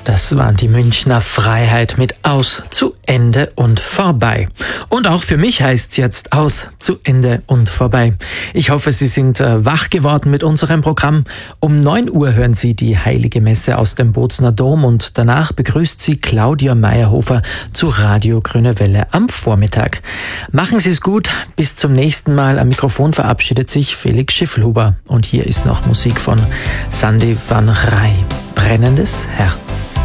Das waren die Münchner Freiheit mit Aus, zu Ende und vorbei. Und auch für mich heißt's jetzt Aus, zu Ende und vorbei. Ich hoffe, Sie sind wach geworden mit unserem Programm. Um 9 Uhr hören Sie die Heilige Messe aus dem Bozner Dom und danach begrüßt Sie Claudia Meyerhofer zu Radio Grüne Welle am Vormittag. Machen Sie es gut, bis zum nächsten Mal. Am Mikrofon verabschiedet sich Felix Schiffelhuber. Und hier ist noch Musik von Sandy van Rij. Brennendes Herz.